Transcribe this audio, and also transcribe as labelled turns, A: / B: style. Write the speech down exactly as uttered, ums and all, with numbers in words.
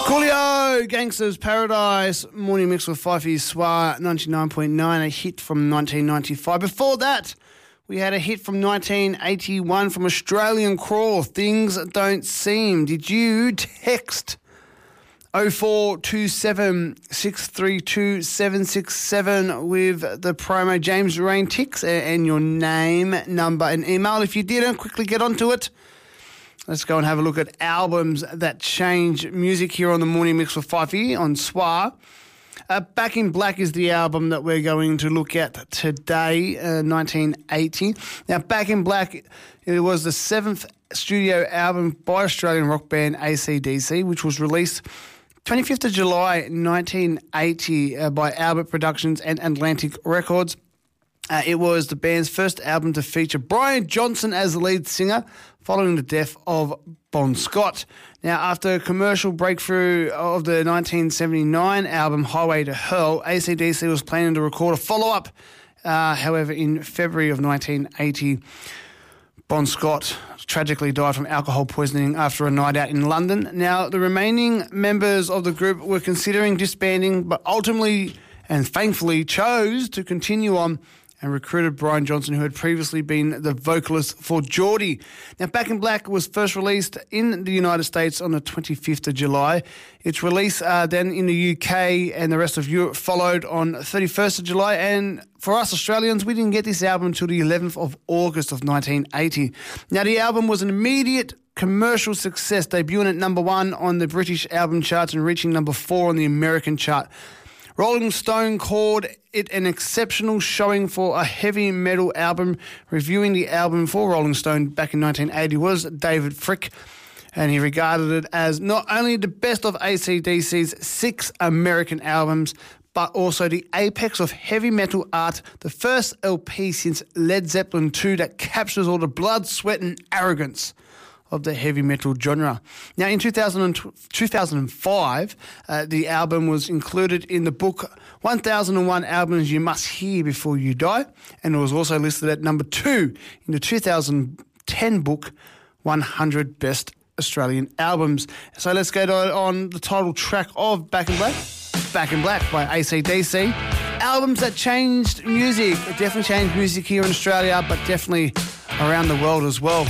A: Coolio, Gangsters Paradise, Morning Mix with Fifey Soir, ninety-nine point nine, a hit from nineteen ninety-five. Before that, we had a hit from nineteen eighty-one from Australian Crawl, Things Don't Seem. Did you text oh four two seven, six three two, seven six seven with the promo James Rain Ticks and your name, number and email? If you didn't, quickly get onto it. Let's go and have a look at albums that change music here on the Morning Mix with Fifey on Soir. Uh, Back in Black is the album that we're going to look at today, uh, nineteen eighty. Now, Back in Black, it was the seventh studio album by Australian rock band A C D C, which was released twenty-fifth of July nineteen eighty uh, by Albert Productions and Atlantic Records. Uh, it was the band's first album to feature Brian Johnson as the lead singer following the death of Bon Scott. Now, after a commercial breakthrough of the nineteen seventy-nine album Highway to Hell, A C D C was planning to record a follow-up. Uh, however, in February of nineteen eighty, Bon Scott tragically died from alcohol poisoning after a night out in London. Now, the remaining members of the group were considering disbanding, but ultimately and thankfully chose to continue on and recruited Brian Johnson, who had previously been the vocalist for Geordie. Now, Back in Black was first released in the United States on the twenty-fifth of July. Its release uh, then in the U K and the rest of Europe followed on thirty-first of July. And for us Australians, we didn't get this album until the eleventh of August of nineteen eighty. Now, the album was an immediate commercial success, debuting at number one on the British album charts and reaching number four on the American chart. Rolling Stone called it an exceptional showing for a heavy metal album. Reviewing the album for Rolling Stone back in nineteen eighty was David Frick, and he regarded it as not only the best of A C D C's six American albums, but also the apex of heavy metal art, the first L P since Led Zeppelin two that captures all the blood, sweat and arrogance of the heavy metal genre. Now, in two thousand, two thousand five, uh, the album was included in the book one thousand one Albums You Must Hear Before You Die, and it was also listed at number two in the two thousand ten book one hundred Best Australian Albums. So let's go to, on the title track of Back in Black, Back in Black by A C D C. Albums that changed music, it definitely changed music here in Australia, but definitely around the world as well.